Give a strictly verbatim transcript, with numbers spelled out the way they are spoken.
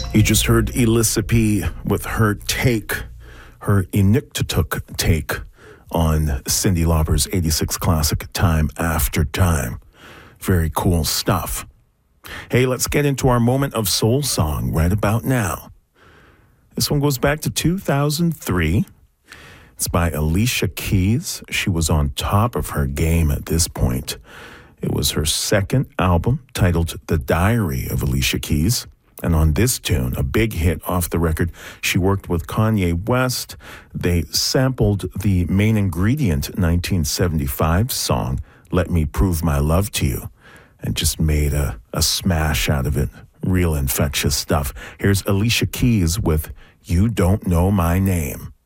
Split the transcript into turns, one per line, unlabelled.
You just heard Elissa P with her take, her Inuktitut take on Cyndi Lauper's eighty-six classic Time After Time. Very cool stuff. Hey, let's get into our moment of soul song right about now. This one goes back to two thousand three. It's by Alicia Keys. She was on top of her game at this point. It was her second album titled The Diary of Alicia Keys. And on this tune, a big hit off the record, she worked with Kanye West. They sampled the Main Ingredient nineteen seventy-five song, Let Me Prove My Love to You, and just made a, a smash out of it. Real infectious stuff. Here's Alicia Keys with You Don't Know My Name.